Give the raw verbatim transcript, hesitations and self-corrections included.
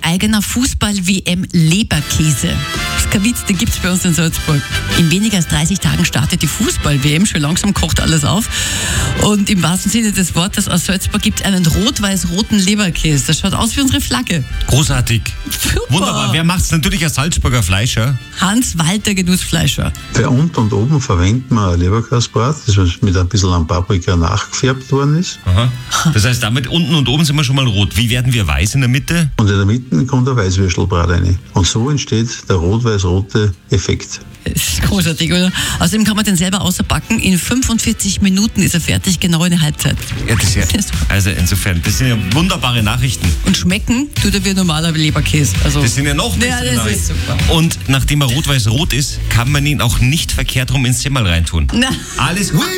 eigener Fußball-W M-Leberkäse. Das ist kein Witz, den gibt es bei uns in Salzburg. In weniger als dreißig Tagen startet die Fußball-W M. Schon langsam kocht alles auf. Und im wahrsten Sinne des Wortes, aus Salzburg gibt es einen rot-weiß-roten Leberkäse. Das schaut aus wie unsere Flagge. Großartig. Super. Wunderbar. Wer macht's? Natürlich ein Salzburger Fleischer. Hans-Walter Genussfleischer. Für unten und oben verwenden wir ein Leberkäsebrat, das mit ein bisschen an Paprika nachgefärbt worden ist. Aha. Das heißt, damit unten und oben sind wir schon mal rot. Wie werden wir weiß in der Mitte? Und in der Mitte kommt ein Weißwürstelbrat rein. Und so entsteht der rot-weiß-rote Effekt. Das ist großartig, oder? Außerdem kann man den selber außerbacken. In fünfundvierzig Minuten ist er fertig, genau in der Halbzeit. Ja, das ist ja, also insofern, das sind ja wunderbare Nachrichten. Und schmecken tut er wie ein normaler Leberkäse. Also, Das sind ja noch ja, bessere das Nachrichten. ist super. Und nachdem er rot-weiß-rot ist, kann man ihn auch nicht verkehrt rum ins Zimmer reintun. Na. Alles gut.